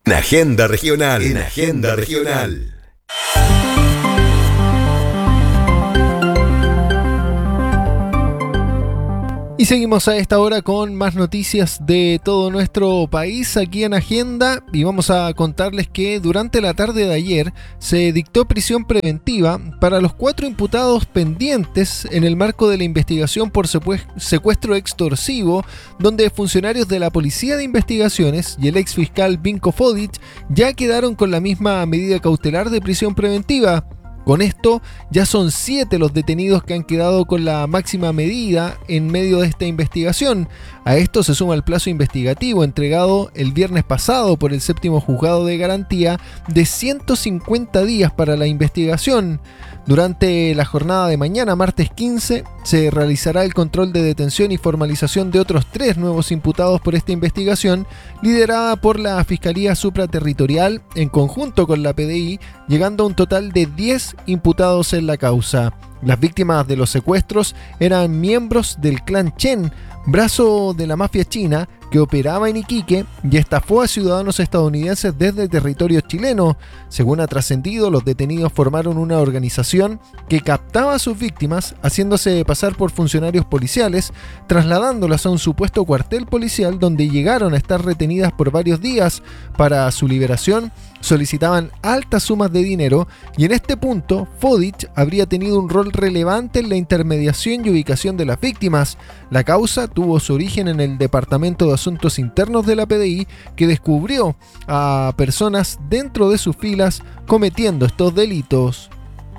En Agenda Regional. En Agenda Regional. Y seguimos a esta hora con más noticias de todo nuestro país aquí en Agenda, y vamos a contarles que durante la tarde de ayer se dictó prisión preventiva para los 4 imputados pendientes en el marco de la investigación por secuestro extorsivo, donde funcionarios de la Policía de Investigaciones y el exfiscal Vinko Fodic ya quedaron con la misma medida cautelar de prisión preventiva. Con esto, ya son 7 los detenidos que han quedado con la máxima medida en medio de esta investigación. A esto se suma el plazo investigativo entregado el viernes pasado por el 7º Juzgado de Garantía de 150 días para la investigación. Durante la jornada de mañana, martes 15, se realizará el control de detención y formalización de otros 3 nuevos imputados por esta investigación, liderada por la Fiscalía Supraterritorial en conjunto con la PDI, llegando a un total de 10 imputados en la causa. Las víctimas de los secuestros eran miembros del clan Chen, brazo de la mafia china que operaba en Iquique y estafó a ciudadanos estadounidenses desde territorio chileno. Según ha trascendido, los detenidos formaron una organización que captaba a sus víctimas haciéndose pasar por funcionarios policiales, trasladándolas a un supuesto cuartel policial donde llegaron a estar retenidas por varios días. Para su liberación solicitaban altas sumas de dinero, y en este punto Fodic habría tenido un rol relevante en la intermediación y ubicación de las víctimas. La causa tuvo su origen en el Departamento de Asuntos Internos de la PDI, que descubrió a personas dentro de sus filas cometiendo estos delitos.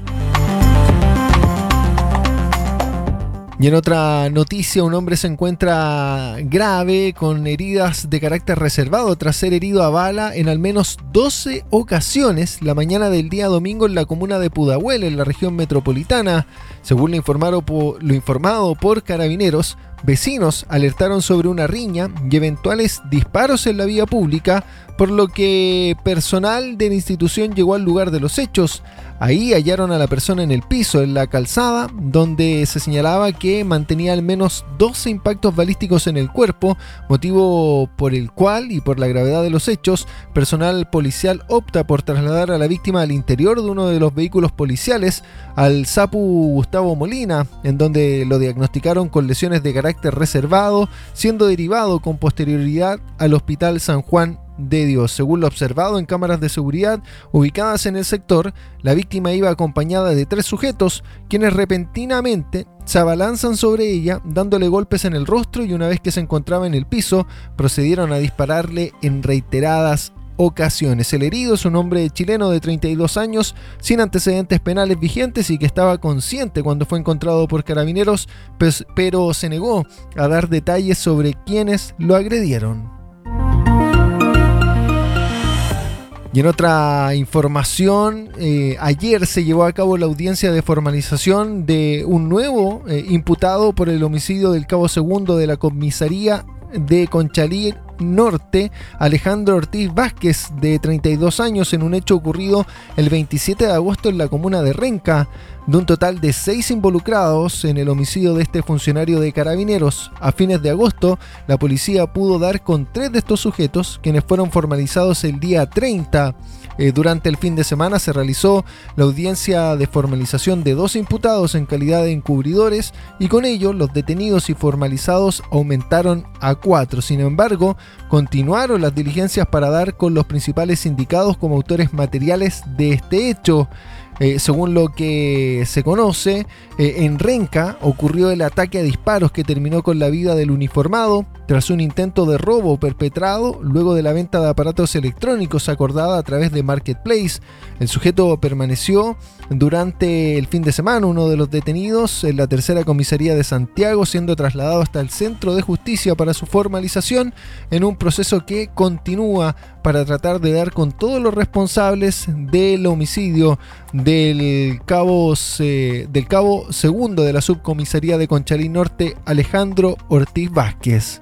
Y en otra noticia, un hombre se encuentra grave con heridas de carácter reservado tras ser herido a bala en al menos 12 ocasiones la mañana del día domingo en la comuna de Pudahuel, en la región metropolitana. Según lo informado por Carabineros, vecinos alertaron sobre una riña y eventuales disparos en la vía pública, por lo que personal de la institución llegó al lugar de los hechos. Ahí hallaron a la persona en el piso, en la calzada, donde se señalaba que mantenía al menos 12 impactos balísticos en el cuerpo, motivo por el cual, y por la gravedad de los hechos, personal policial opta por trasladar a la víctima al interior de uno de los vehículos policiales, al SAPU Gustavo Molina, en donde lo diagnosticaron con lesiones de carácter reservado, siendo derivado con posterioridad al Hospital San Juan de Dios. Según lo observado en cámaras de seguridad ubicadas en el sector, la víctima iba acompañada de 3 sujetos, quienes repentinamente se abalanzan sobre ella, dándole golpes en el rostro, y una vez que se encontraba en el piso, procedieron a dispararle en reiteradas ocasiones. El herido es un hombre chileno de 32 años, sin antecedentes penales vigentes y que estaba consciente cuando fue encontrado por Carabineros, pero se negó a dar detalles sobre quiénes lo agredieron. Y en otra información, ayer se llevó a cabo la audiencia de formalización de un nuevo imputado por el homicidio del cabo segundo de la comisaría de Conchalí Norte, Alejandro Ortiz Vázquez, de 32 años, en un hecho ocurrido el 27 de agosto en la comuna de Renca. De un total de 6 involucrados en el homicidio de este funcionario de Carabineros, a fines de agosto, la policía pudo dar con 3 de estos sujetos, quienes fueron formalizados el día 30. Durante el fin de semana se realizó la audiencia de formalización de 2 imputados en calidad de encubridores, y con ello los detenidos y formalizados aumentaron a 4. Sin embargo, continuaron las diligencias para dar con los principales indicados como autores materiales de este hecho. Según lo que se conoce, en Renca ocurrió el ataque a disparos que terminó con la vida del uniformado tras un intento de robo perpetrado luego de la venta de aparatos electrónicos acordada a través de Marketplace. El sujeto permaneció durante el fin de semana, uno de los detenidos, en la tercera comisaría de Santiago, siendo trasladado hasta el Centro de Justicia para su formalización, en un proceso que continúa para tratar de dar con todos los responsables del homicidio del cabo segundo de la subcomisaría de Conchalí Norte, Alejandro Ortiz Vázquez.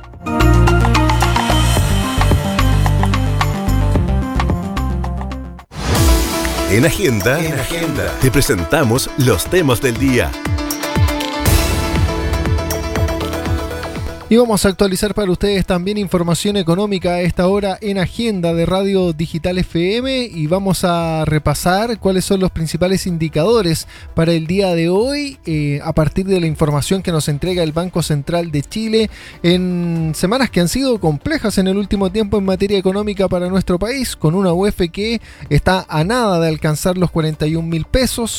En Agenda, te presentamos los temas del día. Y vamos a actualizar para ustedes también información económica a esta hora en Agenda de Radio Digital FM y vamos a repasar cuáles son los principales indicadores para el día de hoy a partir de la información que nos entrega el Banco Central de Chile en semanas que han sido complejas en el último tiempo en materia económica para nuestro país, con una UF que está a nada de alcanzar los 41.000 pesos,